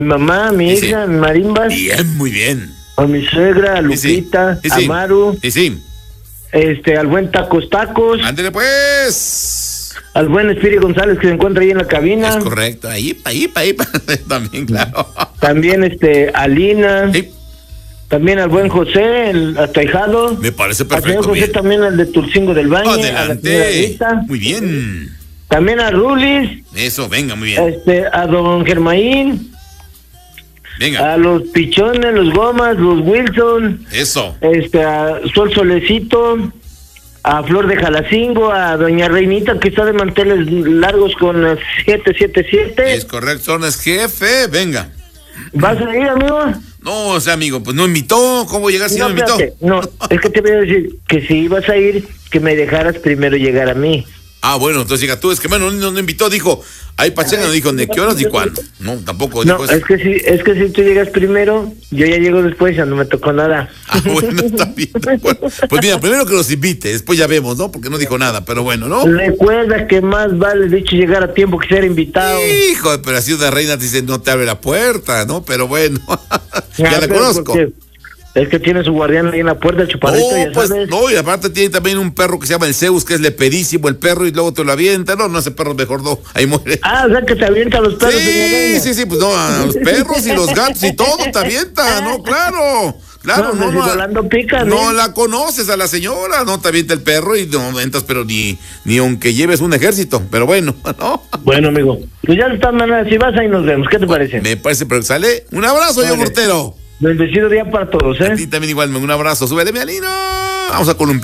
mi mamá, mi hija, mi marimbas. Bien, muy bien. A mi suegra, a Lupita, Sí, sí. a Maru. Sí. Al buen Tacos. Ándele pues. Al buen Espíritu González que se encuentra ahí en la cabina. Es correcto, ahí. También, claro. También a Lina. Sí. También al buen José, el ataijado. Me parece Al perfecto. señor José Bien. también, el de Tulcingo del Valle. Adelante. Muy bien. También a Rulis. Eso, venga, muy bien. A don Germaín. Venga. A los Pichones, los Gomas, los Wilson. Eso. A Sol Solecito. A Flor de Jalacingo, a doña Reinita, que está de manteles largos con las 777. Es correcto, son es jefe, venga. ¿Vas a ir, amigo? No, o sea, amigo, pues no invitó. ¿Cómo llegar si no invitó? No, es que te voy a decir que si ibas a ir, que me dejaras primero llegar a mí. Ah, bueno, entonces diga tú, es que bueno, no invitó, dijo, ahí Pacheco no dijo ni qué horas ni cuándo. No, tampoco dijo eso. Es que si tú llegas primero, yo ya llego después, ya no me tocó nada. Ah, bueno, está bien. Bueno, pues mira, primero que los invite, después ya vemos, ¿no? Porque no dijo nada, pero bueno, ¿no? Recuerda que más vale, de hecho, llegar a tiempo que ser invitado. Hijo, pero así una reina te dice, no te abre la puerta, ¿no? Pero bueno, ya la conozco. Es que tiene su guardián ahí en la puerta, el chupadito, ya pues, sabes. no, y aparte tiene también un perro que se llama el Zeus, que es lepedísimo el perro, y luego te lo avienta. No, ese perro mejor no, ahí muere. Ah, o sea que te avienta a los perros. Sí, pues no, a los perros y los gatos y todo te avienta, ¿no? Claro, Volando pica, no la conoces a la señora, no te avienta el perro y no entras, pero ni aunque lleves un ejército, pero bueno, ¿no? Bueno, amigo, pues ya de todas maneras, si vas ahí nos vemos, ¿qué te parece? Me parece, pero sale. Un abrazo, yo, portero. Bendecido día para todos, ¿eh? A ti también igual, un abrazo. Súbele, mi Alino. Vamos a columpiar.